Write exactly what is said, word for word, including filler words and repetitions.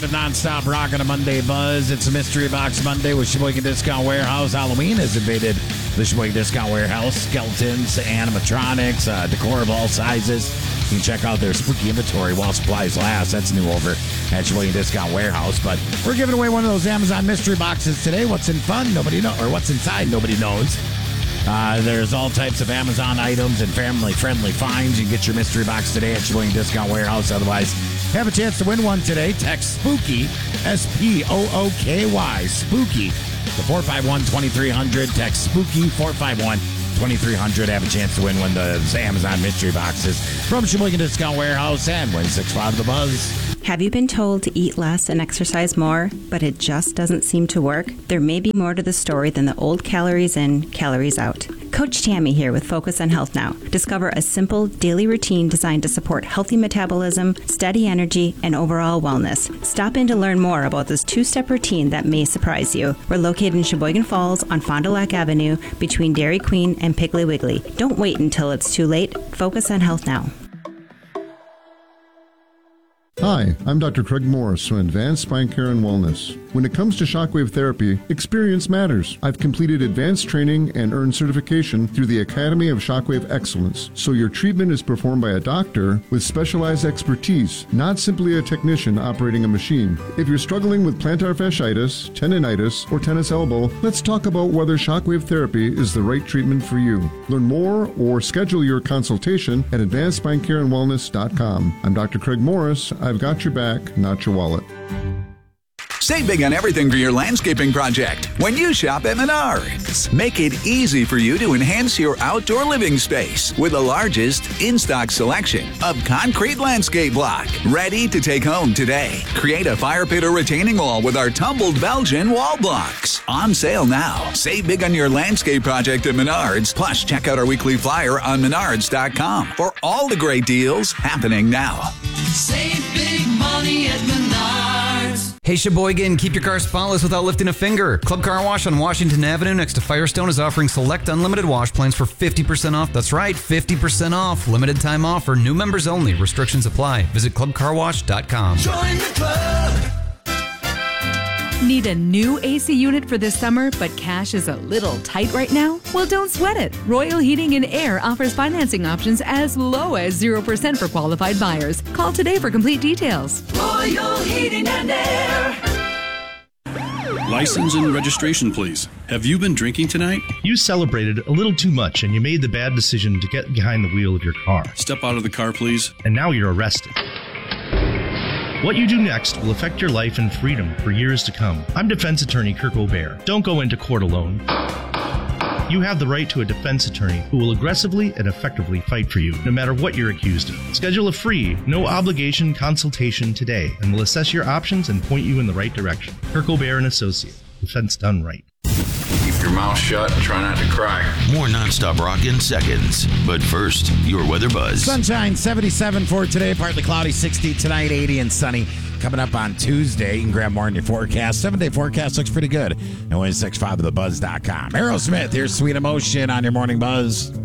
The non-stop rock on a Monday buzz. It's a Mystery Box Monday with Sheboygan Discount Warehouse. Halloween has invaded the Sheboygan Discount Warehouse. Skeletons, animatronics, uh, decor of all sizes. You can check out their spooky inventory while supplies last. That's new over at Sheboygan Discount Warehouse. But we're giving away one of those Amazon mystery boxes today. What's in fun? Nobody knows. Or what's inside? Nobody knows. Uh, there's all types of Amazon items and family-friendly finds. You can get your mystery box today at Sheboygan Discount Warehouse. Otherwise, have a chance to win one today. Text SPOOKY, S P O O K Y, SPOOKY, to four five one, two three zero zero. Text SPOOKY, four five one, two three zero zero. Have a chance to win one of the Amazon mystery boxes from Sheboygan Discount Warehouse and win six five The Buzz. Have you been told to eat less and exercise more, but it just doesn't seem to work? There may be more to the story than the old calories in, calories out. Coach Tammy here with Focus on Health Now. Discover a simple daily routine designed to support healthy metabolism, steady energy, and overall wellness. Stop in to learn more about this two-step routine that may surprise you. We're located in Sheboygan Falls on Fond du Lac Avenue between Dairy Queen and Piggly Wiggly. Don't wait until it's too late. Focus on Health Now. Hi, I'm Doctor Craig Morris from Advanced Spine Care and Wellness. When it comes to shockwave therapy, experience matters. I've completed advanced training and earned certification through the Academy of Shockwave Excellence, so your treatment is performed by a doctor with specialized expertise, not simply a technician operating a machine. If you're struggling with plantar fasciitis, tendinitis, or tennis elbow, let's talk about whether shockwave therapy is the right treatment for you. Learn more or schedule your consultation at advanced spine care and wellness dot com. I'm Doctor Craig Morris. I've got your back, not your wallet. Save big on everything for your landscaping project when you shop at Menards. Make it easy for you to enhance your outdoor living space with the largest in-stock selection of concrete landscape block. Ready to take home today. Create a fire pit or retaining wall with our tumbled Belgian wall blocks. On sale now. Save big on your landscape project at Menards. Plus, check out our weekly flyer on menards dot com for all the great deals happening now. Save big money at Menards. Hey Sheboygan, keep your car spotless without lifting a finger. Club Car Wash on Washington Avenue next to Firestone is offering select unlimited wash plans for fifty percent off. That's right, fifty percent off. Limited time offer, new members only. Restrictions apply. Visit club car wash dot com. Join the club. Need a new A C unit for this summer, but cash is a little tight right now? Well, don't sweat it. Royal Heating and Air offers financing options as low as zero percent for qualified buyers. Call today for complete details. Royal Heating and Air. License and registration, please. Have you been drinking tonight? You celebrated a little too much and you made the bad decision to get behind the wheel of your car. Step out of the car, please. And now you're arrested. What you do next will affect your life and freedom for years to come. I'm defense attorney Kirk O'Bear. Don't go into court alone. You have the right to a defense attorney who will aggressively and effectively fight for you, no matter what you're accused of. Schedule a free, no-obligation consultation today, and we'll assess your options and point you in the right direction. Kirk O'Bear and Associate. Defense done right. Keep your mouth shut and try not to cry. More nonstop rock in seconds. But first, your weather buzz. Sunshine, seventy-seven for today. Partly cloudy, sixty tonight, eighty and sunny. Coming up on Tuesday. You can grab more in your forecast. Seven-day forecast looks pretty good. And win six five of the buzz dot com. Aerosmith, here's Sweet Emotion on your Morning Buzz.